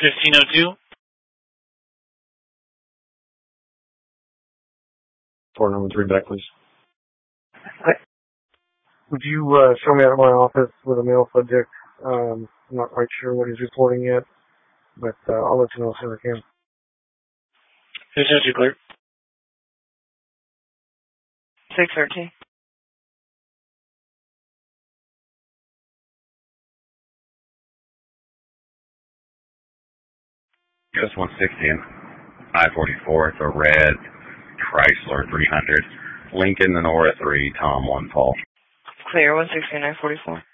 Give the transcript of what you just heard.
1502. For number 3 back, please. Would you show me out of my office with a male subject? I'm not quite sure what he's reporting yet, but I'll let you know as soon as I can. 1502 clear. 613. US 160 and I-44. It's a red Chrysler 300. Lincoln Nora 3, Tom 1 Paul. Clear, 160 and I-44.